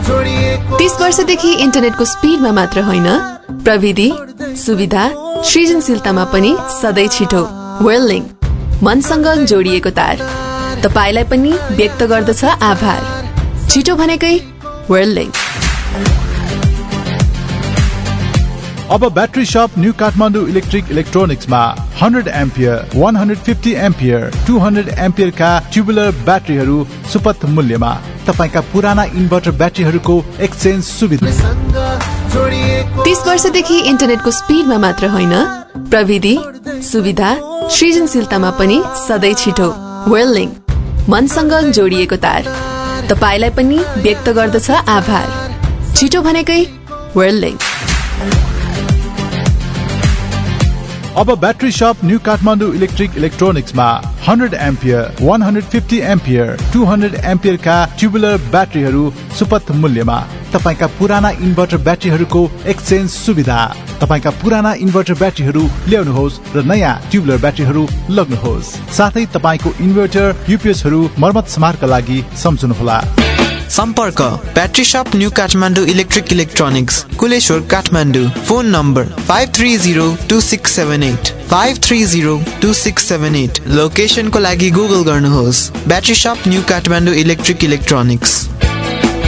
30 वर्षदेखि इन्टरनेटको स्पिडमा मात्र होइन, प्रविधि, सुविधा, सृजनशीलतामा पनि सधैँ छिटो। वेललिङ, मनसँग जोडिएको तार, तपाईलाई पनि व्यक्त गर्दछ आभार। छिटो भनेकै वेललिङ। अब ब्याट्री शप new Kathmandu electric इलेक्ट्रोनिक्समा 100 ampere, 150 ampere, 200 ampere का ट्युबुलर ब्याट्रीहरू सुपथ मूल्यमा। तपाईका पुराना इन्भर्टर ब्याट्रीहरूको एक्सचेन्ज सुविधा। 30 वर्षदेखि इन्टरनेटको स्पिडमा मात्र होइन, प्रविधि, सुविधा, सृजनशीलतामा पनि सधैँ छिटो। वेललिङ, मनसँग जोडिएको तार, तपाईलाई पनि व्यक्त गर्दछ आभार। छिटो भनेकै वेललिङ। अब ब्याट्री शप new Kathmandu electric इलेक्ट्रोनिक्समा 100 ampere, 150 ampere, 200 ampere का ट्युबुलर ब्याट्रीहरू सुपथ मूल्यमा। तपाईका पुराना इन्भर्टर ब्याट्रीहरूको एक्सचेन्ज सुविधा। तपाईका पुराना इन्भर्टर ब्याट्रीहरू ल्याउनुहोस् र नयाँ ट्युबुलर ब्याट्रीहरू लग्नुहोस्। साथै तपाईको इन्भर्टर, युपिएसहरू मर्मत समारका लागि सम्झनुहोला। सम्पर्क ब्याट्री शप new Kathmandu electric electronics, Kuleshwar, Kathmandu. Phone number 5302678 5302678। लोकेसनको लागि गुगल गर्नुहोस् ब्याट्री शप न्यू काठमाडौँ इलेक्ट्रिक इलेक्ट्रोनिक्स।